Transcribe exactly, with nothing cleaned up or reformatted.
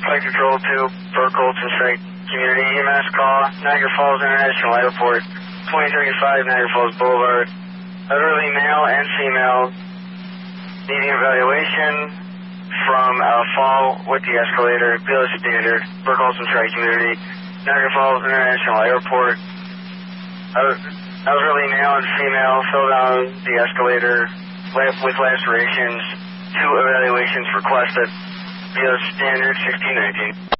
Flight Control two, Burke Olson Strike Community E M S call, Niagara Falls International Airport, twenty thirty-five Niagara Falls Boulevard. Elderly male and female needing evaluation from a fall with the escalator, below standard, Burke Olson Strike Community, Niagara Falls International Airport. Elderly male and female fell down the escalator with lacerations. Two evaluations requested. Below standard sixteen nineteen.